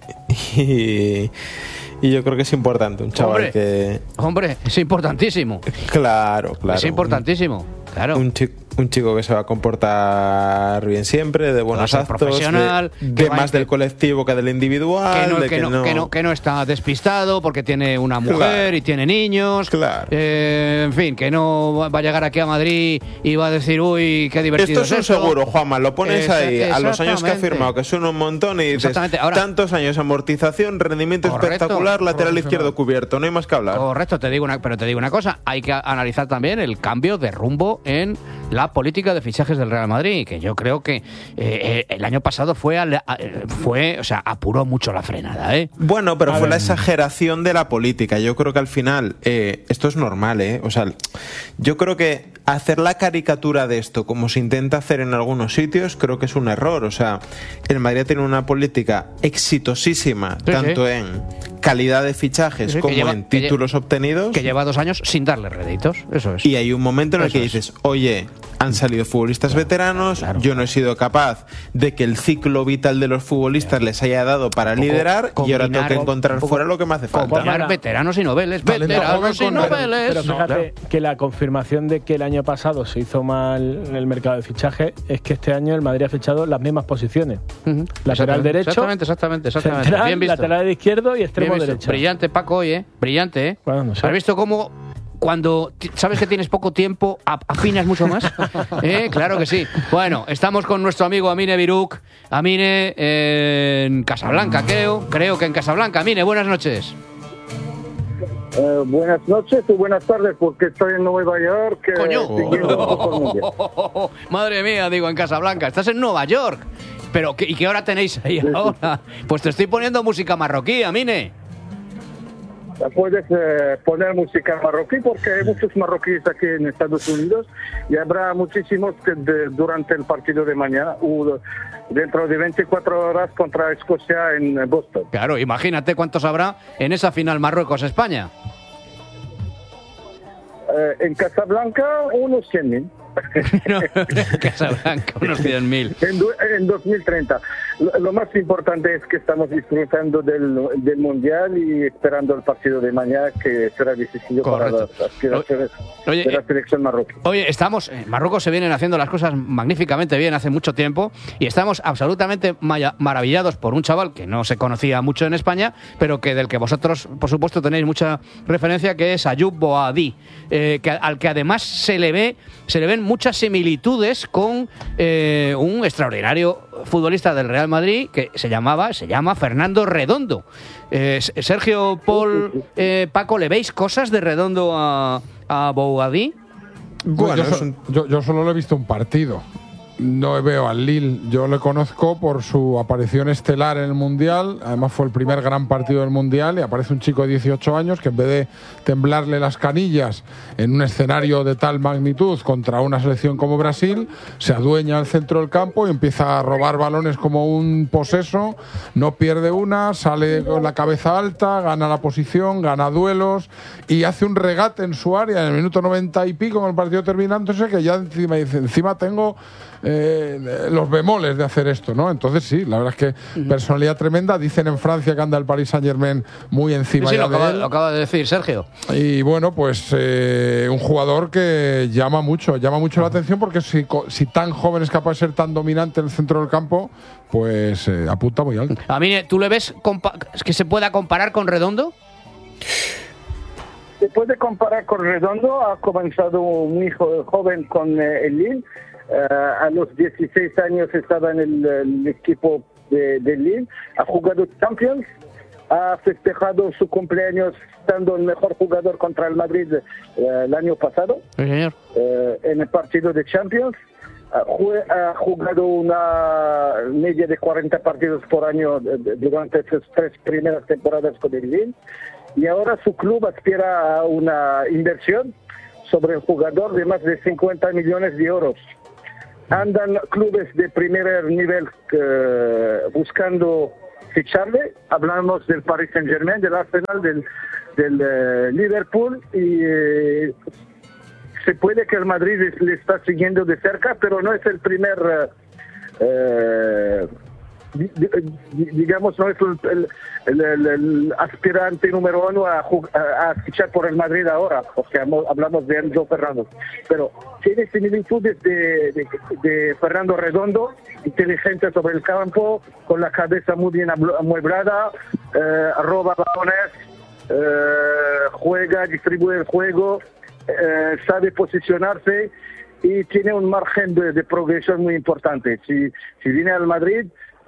S4: y, y yo creo que es importante, un chaval
S1: hombre,
S4: que...
S1: Hombre, es importantísimo.
S4: Claro, claro.
S1: Es importantísimo, claro.
S4: Un chico un chico que se va a comportar bien siempre, de buenos actos,
S1: profesional,
S4: de, de más del colectivo que del individual,
S1: que no,
S4: de
S1: que,
S4: que,
S1: no,
S4: no...
S1: que, no, que no está despistado porque tiene una mujer
S4: claro.
S1: y tiene niños,
S4: claro.
S1: eh, en fin, que no va a llegar aquí a Madrid y va a decir, uy, qué divertido
S4: esto es
S1: es
S4: un
S1: esto.
S4: seguro, Juanma, lo pones
S1: Esa,
S4: ahí a los años que ha firmado, que son un montón, y dices,
S1: Ahora,
S4: tantos años, amortización, rendimiento correcto, espectacular, lateral izquierdo cubierto, no hay más que hablar.
S1: Correcto, te digo una, pero te digo una cosa, hay que analizar también el cambio de rumbo en la política de fichajes del Real Madrid, que yo creo que eh, el año pasado fue, a, a, fue, o sea, apuró mucho la frenada, ¿eh?
S4: Bueno, pero a fue ver. la exageración de la política. Yo creo que al final eh, esto es normal, ¿eh? O sea, yo creo que hacer la caricatura de esto, como se intenta hacer en algunos sitios, creo que es un error. O sea, el Madrid tiene una política exitosísima, sí, tanto sí. en calidad de fichajes sí, como lleva, en títulos
S1: que
S4: obtenidos.
S1: Que lleva dos años sin darle réditos, eso es.
S4: Y hay un momento en el
S1: eso
S4: que dices, oye, han salido futbolistas claro, veteranos, claro. yo no he sido capaz de que el ciclo vital de los futbolistas claro. les haya dado para poco, liderar, y ahora tengo que encontrar fuera lo que me hace falta.
S1: Combinar veteranos y noveles, veteranos y noveles.
S3: Pero fíjate no, claro. que la confirmación de que el año pasado se hizo mal en el mercado de fichaje es que este año el Madrid ha fichado las mismas posiciones. Uh-huh. Lateral derecho,
S1: exactamente, exactamente, exactamente.
S3: Central,
S1: bien visto.
S3: lateral izquierdo y extremo derecho.
S1: Brillante, Paco, hoy, ¿eh? Brillante, ¿eh?
S3: Bueno, no sé.
S1: ¿Has visto cómo cuando t- sabes que tienes poco tiempo, ap- afinas mucho más. ¿Eh? Claro que sí. Bueno, estamos con nuestro amigo Amine Biruk. Amine eh, en Casablanca, creo. Creo que en Casablanca. Amine, buenas noches.
S16: Eh, buenas noches y buenas tardes, porque estoy en Nueva York. Eh,
S1: ¡Coño!
S16: siguiendo el fútbol mundial.
S1: Madre mía, digo, en Casablanca. Estás en Nueva York. Pero, ¿qué, ¿y qué hora tenéis ahí ahora? Pues te estoy poniendo música marroquí, Amine.
S16: Puedes eh, poner música marroquí porque hay muchos marroquíes aquí en Estados Unidos y habrá muchísimos que de- durante el partido de mañana o dentro de veinticuatro horas contra Escocia en Boston.
S1: Claro, imagínate cuántos habrá en esa final Marruecos-España.
S16: Eh, en Casablanca, unos cien mil.
S1: Casablanca, unos cien mil.
S16: En, du- en dos mil treinta. Lo, lo más importante es que estamos disfrutando del, del Mundial y esperando el partido de mañana, que será decisivo para las aspiraciones
S1: Oye,
S16: de la selección marroquí.
S1: Oye, estamos, en Marruecos se vienen haciendo las cosas magníficamente bien hace mucho tiempo y estamos absolutamente maya- maravillados por un chaval que no se conocía mucho en España, pero que del que vosotros, por supuesto, tenéis mucha referencia, que es Ayoub Boadi, eh, que, al que además se le ve, se le ven muchas similitudes con eh, un extraordinario futbolista del Real Madrid que se llamaba, se llama Fernando Redondo. Eh, Sergio, Paul, eh, Paco, ¿le veis cosas de Redondo a, a Boadi?
S2: Bueno, yo, so- yo, yo solo le he visto un partido. No veo al Lille. Yo le conozco por su aparición estelar en el Mundial. Además fue el primer gran partido del Mundial y aparece un chico de dieciocho años que en vez de temblarle las canillas en un escenario de tal magnitud contra una selección como Brasil, se adueña al centro del campo y empieza a robar balones como un poseso. No pierde una, sale con la cabeza alta, gana la posición, gana duelos y hace un regate en su área en el minuto noventa y pico con el partido terminándose, que ya encima dice, encima tengo eh, los bemoles de hacer esto, ¿no? Entonces sí, la verdad es que personalidad tremenda. Dicen en Francia que anda el Paris Saint-Germain muy encima
S1: Sí, sí,
S2: ya
S1: lo
S2: de
S1: acaba,
S2: él.
S1: lo acaba de decir Sergio.
S2: Y bueno, pues eh, un jugador que llama mucho, llama mucho la atención porque si, co- si tan joven es capaz de ser tan dominante en el centro del campo, pues eh, apunta muy alto.
S1: A mí, ¿tú le ves compa- que se pueda comparar con Redondo?
S16: Se puede comparar con Redondo, ha comenzado muy jo- joven con eh, el Lille. Eh, a los dieciséis años estaba en el, el equipo de, de Lille, ha jugado Champions, ha festejado su cumpleaños estando el mejor jugador contra el Madrid eh, el año pasado,
S1: Sí, señor.
S16: eh, en el partido de Champions. Ha jue- ha jugado una media de cuarenta partidos por año eh, durante sus tres primeras temporadas con el Lille. Y ahora su club aspira a una inversión sobre el jugador de más de cincuenta millones de euros. Andan clubes de primer nivel eh, buscando ficharle. Hablamos del Paris Saint-Germain, del Arsenal, del, del eh, Liverpool y eh, se puede que el Madrid le- le está siguiendo de cerca, pero no es el primer, eh, eh, di- di- digamos, no es el, el- el- el- el aspirante número uno a, jug- a- a fichar por el Madrid ahora, porque hamo- hablamos de Enzo Ferrando. Pero tiene similitudes de, de- de Fernando Redondo, inteligente sobre el campo, con la cabeza muy bien ablo- amueblada, eh, roba balones, eh, juega, distribuye el juego, eh, sabe posicionarse y tiene un margen de, de progresión muy importante. Si, si viene al Madrid,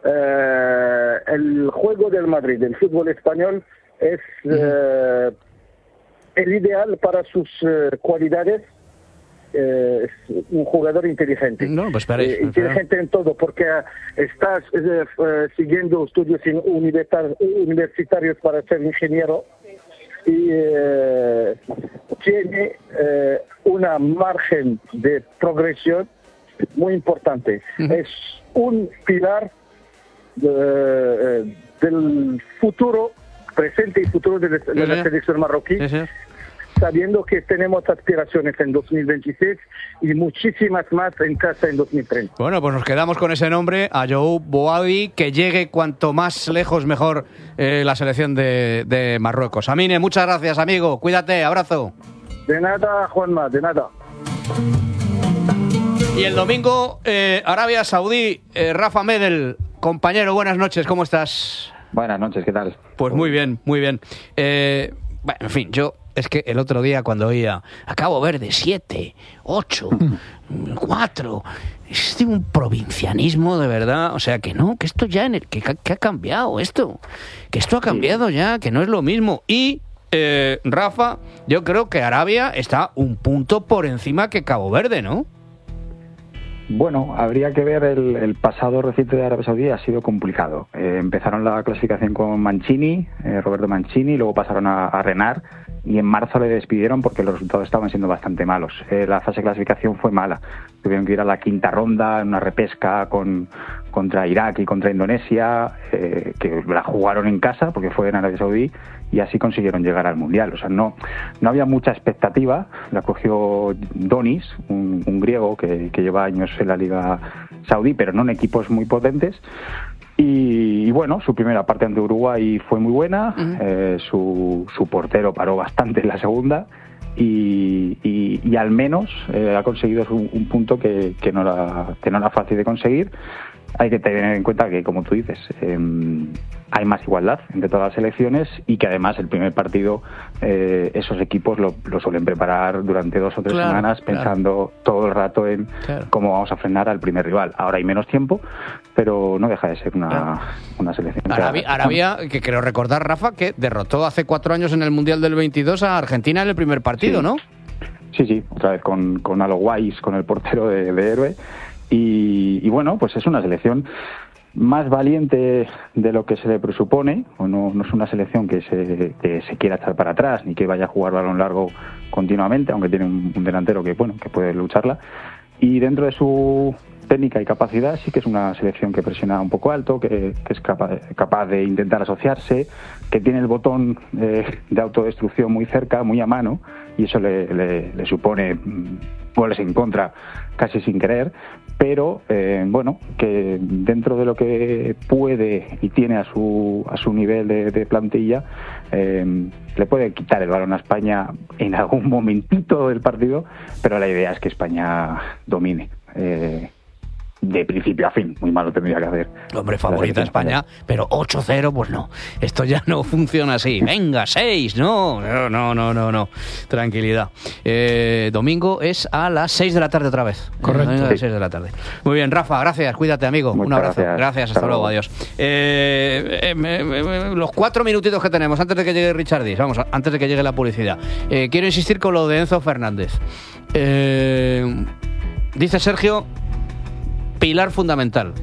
S16: eh, el juego del Madrid, el fútbol español, es eh, el ideal para sus eh, cualidades. Eh, es un jugador inteligente.
S1: No, pues esperéis.
S16: Eh, inteligente en todo, porque eh, estás eh, eh, siguiendo estudios in- universitar- universitarios para ser ingeniero y eh, tiene eh, una margen de progresión muy importante. Es un pilar de- eh, del futuro, presente y futuro de, la- de la
S1: sí.
S16: selección marroquí, sabiendo que tenemos aspiraciones en dos mil veintiséis y muchísimas más en casa en dos mil treinta.
S1: Bueno, pues nos quedamos con ese nombre, Ayoub Boadi, que llegue cuanto más lejos mejor eh, la selección de, de Marruecos. Amine, muchas gracias, amigo. Cuídate, abrazo.
S16: De nada, Juanma, de nada.
S1: Y el domingo, eh, Arabia Saudí, eh, Rafa Medel, compañero, buenas noches, ¿cómo estás?
S17: Buenas noches, ¿qué tal?
S1: Pues muy bien, muy bien. Eh, bueno, en fin, yo es que el otro día cuando oía a Cabo Verde siete, ocho, cuatro, es de un provincianismo de verdad, o sea que no, que esto ya en el, que, que ha cambiado esto, que esto ha cambiado ya, que no es lo mismo. Y eh, Rafa, yo creo que Arabia está un punto por encima que Cabo Verde, ¿no?
S17: Bueno, habría que ver el, el pasado reciente de Arabia Saudí, ha sido complicado. Eh, empezaron la clasificación con Mancini, eh, Roberto Mancini, luego pasaron a, a Renard y en marzo le despidieron porque los resultados estaban siendo bastante malos. Eh, la fase de clasificación fue mala. Tuvieron que ir a la quinta ronda en una repesca con, contra Irak y contra Indonesia, eh, que la jugaron en casa porque fue en Arabia Saudí y así consiguieron llegar al Mundial. O sea, no, no había mucha expectativa. La cogió Donis, un, un griego que, que lleva años en la Liga Saudí, pero no en equipos muy potentes. Y, y bueno, su primera parte ante Uruguay fue muy buena. Uh-huh. eh, su, su portero paró bastante en la segunda. Y, y, y al menos eh, ha conseguido un, un punto que, que, no era, que no era fácil de conseguir. Hay que tener en cuenta que, como tú dices, eh, hay más igualdad entre todas las selecciones y que además el primer partido eh, esos equipos lo, lo suelen preparar durante dos o tres claro, semanas pensando claro. todo el rato en claro. cómo vamos a frenar al primer rival. Ahora hay menos tiempo, pero no deja de ser una, claro. una selección.
S1: Arabia, Arabia, que creo recordar, Rafa, que derrotó hace cuatro años en el Mundial del veintidós a Argentina en el primer partido,
S17: sí.
S1: ¿no?
S17: Sí, sí, otra vez con, con Alo Guais, con el portero de, de héroe. Y, y bueno, pues es una selección más valiente de lo que se le presupone, o no, no es una selección que se, que se quiera echar para atrás ni que vaya a jugar balón largo continuamente, aunque tiene un, un delantero que bueno que puede lucharla. Y dentro de su técnica y capacidad sí que es una selección que presiona un poco alto, que, que es capaz, capaz de intentar asociarse, que tiene el botón eh, de autodestrucción muy cerca, muy a mano, y eso le, le, le supone goles en contra casi sin querer, pero eh, bueno, que dentro de lo que puede y tiene a su a su nivel de, de plantilla, eh, le puede quitar el balón a España en algún momentito del partido, pero la idea es que España domine. Eh, de principio a fin, muy malo tendría que hacer.
S1: Hombre, favorita España, pero ocho cero, pues no. Esto ya no funciona así. Venga, seis, no, no, no, no, no, no. Tranquilidad. Eh, domingo es a las seis de la tarde otra vez.
S2: Correcto.
S1: A las seis de la tarde. Muy bien, Rafa, gracias, cuídate, amigo.
S17: Muchas
S1: un abrazo.
S17: Gracias,
S1: gracias hasta, hasta luego, adiós. Eh, eh, eh, los cuatro minutitos que tenemos antes de que llegue Richardis, vamos, antes de que llegue la publicidad. Eh, quiero insistir con lo de Enzo Fernández. Eh, dice Sergio, pilar fundamental.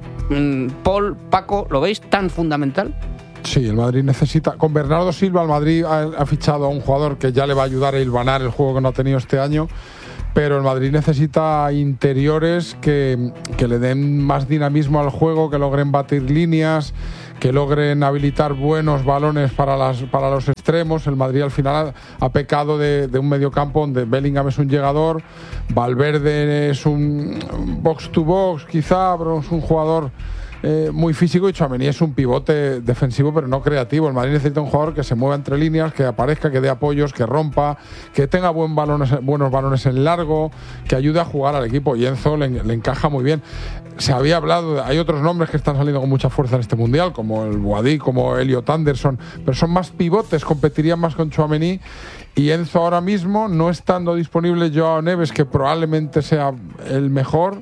S1: Paul, Paco, ¿lo veis tan fundamental?
S2: Sí, el Madrid necesita... Con Bernardo Silva, el Madrid ha, ha fichado a un jugador que ya le va a ayudar a hilvanar el juego que no ha tenido este año, pero el Madrid necesita interiores que, que le den más dinamismo al juego, que logren batir líneas, que logren habilitar buenos balones para, las, para los extremos. El Madrid al final ha, ha pecado de, de un mediocampo donde Bellingham es un llegador, Valverde es un box to box quizá, pero es un jugador eh, muy físico, y Tchouaméni es un pivote defensivo pero no creativo. El Madrid necesita un jugador que se mueva entre líneas, que aparezca, que dé apoyos, que rompa, que tenga buen balones, buenos balones en largo, que ayude a jugar al equipo, y Enzo le, le encaja muy bien. Se había hablado, hay otros nombres que están saliendo con mucha fuerza en este Mundial, como el Boadí, como Elliot Anderson, pero son más pivotes, competirían más con Tchouaméni. Y Enzo ahora mismo, no estando disponible Joao Neves, que probablemente sea el mejor,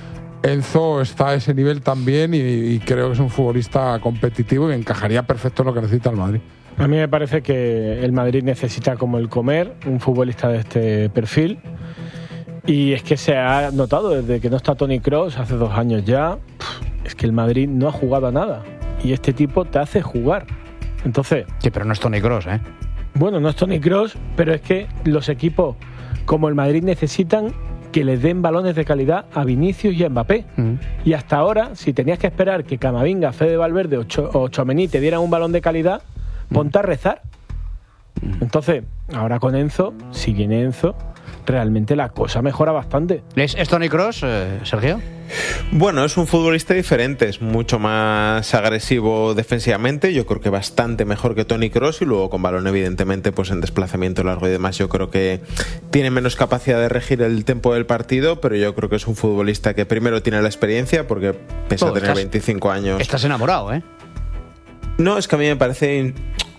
S2: Enzo está a ese nivel también, y, y creo que es un futbolista competitivo y encajaría perfecto en lo que necesita el Madrid.
S3: A mí me parece que el Madrid necesita, como el comer, un futbolista de este perfil. Y es que se ha notado desde que no está Toni Kroos, hace dos años ya, es que el Madrid no ha jugado a nada. Y este tipo te hace jugar. Entonces...
S1: Sí, pero no es Toni Kroos, ¿eh?
S3: Bueno, no es Toni Kroos, pero es que los equipos como el Madrid necesitan que les den balones de calidad a Vinicius y a Mbappé. Uh-huh. Y hasta ahora, si tenías que esperar que Camavinga, Fede Valverde o, Cho- o Tchouaméni te dieran un balón de calidad, ponte uh-huh. a rezar. Uh-huh. Entonces, ahora con Enzo, si viene Enzo, realmente la cosa mejora bastante.
S1: ¿Es, es Toni Kroos, eh, Sergio?
S4: Bueno, es un futbolista diferente, es mucho más agresivo defensivamente, yo creo que bastante mejor que Toni Kroos, y luego con balón evidentemente pues en desplazamiento largo y demás yo creo que tiene menos capacidad de regir el tempo del partido, pero yo creo que es un futbolista que primero tiene la experiencia, porque pese oh, a tener estás, veinticinco años...
S1: Estás enamorado, ¿eh?
S4: No, es que a mí me parece...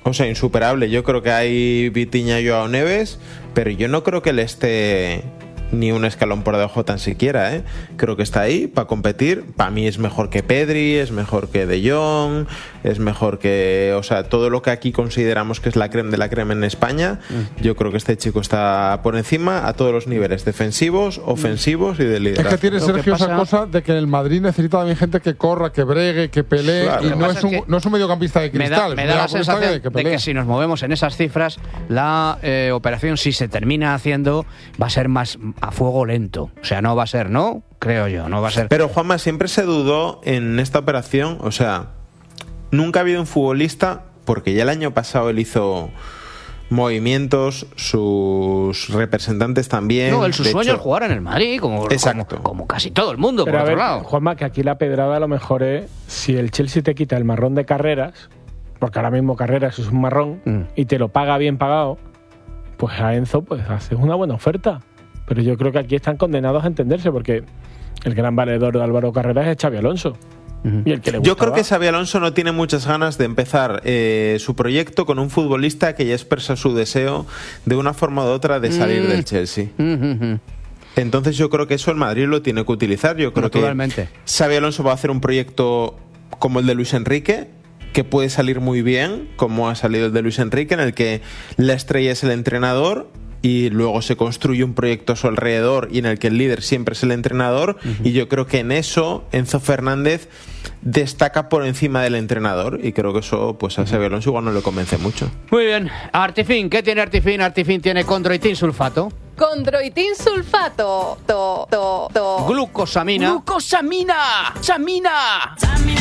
S4: O sea, insuperable. Yo creo que hay Vitinha y Joao Neves, pero yo no creo que él esté ni un escalón por debajo tan siquiera, ¿eh? Creo que está ahí para competir. Para mí es mejor que Pedri, es mejor que De Jong, es mejor que... O sea, todo lo que aquí consideramos que es la creme de la crema en España, mm. yo creo que este chico está por encima a todos los niveles, defensivos, ofensivos y de liderazgo.
S2: Es que tiene, Sergio, pasa... esa cosa de que en el Madrid necesita también gente que corra, que bregue, que pelee, claro. y no es, un, no es un mediocampista de cristal.
S1: Me da, me da la sensación que, que de que si nos movemos en esas cifras, la eh, operación, si se termina haciendo, va a ser más a fuego lento. O sea, no va a ser, ¿no? Creo yo, no va a ser.
S4: Pero Juanma, siempre se dudó en esta operación, o sea, nunca ha habido un futbolista, porque ya el año pasado él hizo movimientos, sus representantes también.
S1: No, el su sueño es jugar en el Madrid, como, como, como casi todo el mundo.
S3: Pero
S1: por
S3: a
S1: otro
S3: ver,
S1: lado.
S3: Juanma, que aquí la pedrada a lo mejor es si el Chelsea te quita el marrón de Carreras, porque ahora mismo Carreras es un marrón, mm. y te lo paga bien pagado, pues a Enzo pues haces una buena oferta. Pero yo creo que aquí están condenados a entenderse, porque el gran valedor de Álvaro Carreras es Xabi Alonso. Uh-huh. Y el que le
S4: yo creo que Xabi Alonso no tiene muchas ganas de empezar eh, su proyecto con un futbolista que ya expresa su deseo de una forma u otra de salir uh-huh. del Chelsea. Uh-huh. Entonces yo creo que eso el Madrid lo tiene que utilizar. Yo creo que Xabi Alonso va a hacer un proyecto como el de Luis Enrique, que puede salir muy bien, como ha salido el de Luis Enrique, en el que la estrella es el entrenador y luego se construye un proyecto a su alrededor y en el que el líder siempre es el entrenador. Uh-huh. Y yo creo que en eso Enzo Fernández destaca por encima del entrenador, y creo que eso pues a Xabi Alonso igual no le convence mucho.
S1: Muy bien. Artifin, ¿qué tiene Artifin? Artifin tiene condroitin sulfato.
S18: Condroitin sulfato. To, to, to.
S1: Glucosamina.
S18: Glucosamina. Samina.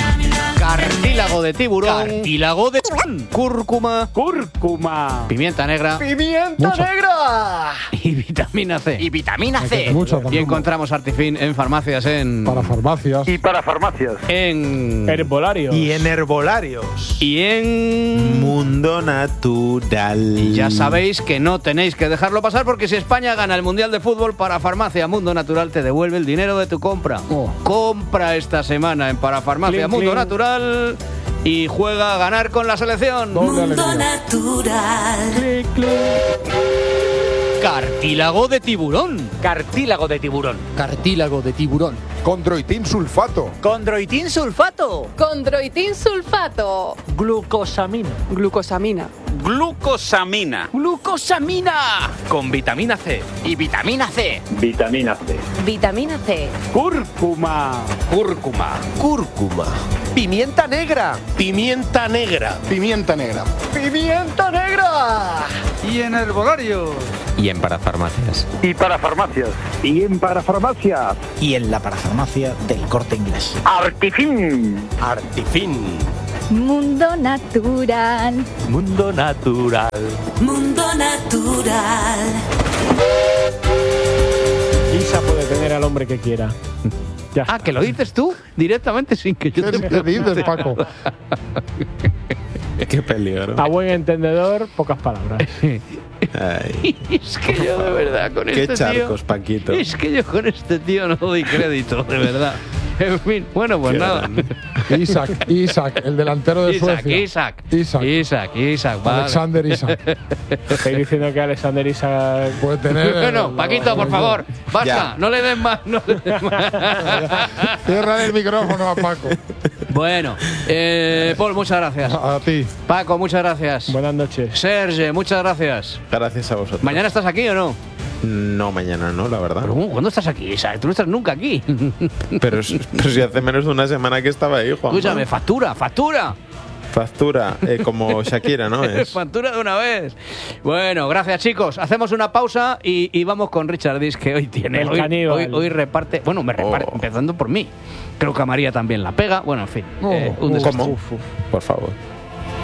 S1: Cartílago de tiburón.
S18: Cartílago de
S1: cúrcuma.
S3: Cúrcuma.
S1: Pimienta negra.
S18: Pimienta Mucho. negra.
S1: Y vitamina C.
S18: Y vitamina C.
S2: Mucho,
S1: y encontramos Artifin en farmacias en...
S2: Para farmacias.
S16: Y para farmacias.
S1: En...
S3: herbolarios.
S4: Y en herbolarios.
S1: Y en...
S4: Mundo Natural.
S1: Y ya sabéis que no tenéis que dejarlo pasar, porque si España gana el Mundial de Fútbol, para Farmacia Mundo Natural te devuelve el dinero de tu compra. Oh. Compra esta semana en Parafarmacia clean, Mundo clean. Natural y juega a ganar con la selección.
S18: Mundo Natural.
S1: Clic, clic. Cartílago de tiburón.
S18: Cartílago de tiburón.
S1: Cartílago de tiburón.
S2: Condroitin sulfato.
S18: Condroitin sulfato. Condroitin sulfato.
S3: Glucosamina.
S18: Glucosamina.
S19: Glucosamina.
S18: Glucosamina.
S19: Con vitamina C.
S18: Y vitamina C.
S16: Vitamina C.
S9: Vitamina C.
S3: Cúrcuma.
S19: Cúrcuma.
S18: Cúrcuma. Pimienta negra.
S19: Pimienta negra.
S18: Pimienta negra. Pimienta negra.
S1: Y en herbolarios.
S11: Y en parafarmacias.
S16: Y para farmacias. Y en parafarmacias.
S20: Y en la parafarmacia del Corte Inglés.
S16: Artifin.
S19: Artifin.
S21: Mundo Natural.
S19: Mundo Natural.
S18: Mundo Natural.
S3: Isa puede tener al hombre que quiera. Ya.
S1: Ah, que lo dices tú directamente sin que yo te
S2: ¿Qué dices, Paco?
S4: Qué peligro.
S3: A buen entendedor, pocas palabras.
S4: Ay.
S1: Es que yo de verdad con
S4: Qué
S1: este
S4: charcos,
S1: tío,
S4: Paquito.
S1: Es que yo con este tío no doy crédito, de verdad. En fin, bueno, pues
S4: Qué
S1: nada.
S4: grande.
S2: Isaac, Isaac, el delantero de
S1: Isaac,
S2: Suecia.
S1: Isaac,
S2: Isaac,
S1: Isaac, Isaac, vale.
S2: Alexander Isaac.
S3: Estoy diciendo que Alexander Isaac
S2: puede tener.
S1: Bueno, Paquito, por favor, basta,
S4: Ya.
S1: no le den más, no le den más.
S2: Cierra el micrófono a Paco.
S1: Bueno, eh, Paul, muchas gracias.
S2: A, a ti.
S1: Paco, muchas gracias.
S3: Buenas noches.
S1: Serge, muchas gracias.
S4: Gracias a vosotros.
S1: ¿Mañana estás aquí o no?
S4: No, mañana no, la verdad.
S1: Pero, ¿cuándo estás aquí, Isaac? Tú no estás nunca aquí.
S4: Pero, pero si hace menos de una semana que estaba ahí, Juan.
S1: Escúchame, factura, factura.
S4: Factura, eh, como Shakira, ¿no? Es.
S1: Factura de una vez. Bueno, gracias, chicos. Hacemos una pausa y, y vamos con Richard Dis, que hoy tiene.
S3: El
S1: hoy,
S3: caníbal.
S1: hoy, hoy reparte. Bueno, me reparte,
S4: Oh.
S1: empezando por mí. Creo que a María también la pega. Bueno, en fin.
S2: Oh,
S1: eh, un
S2: oh,
S1: desastre.
S4: ¿Cómo? Por favor.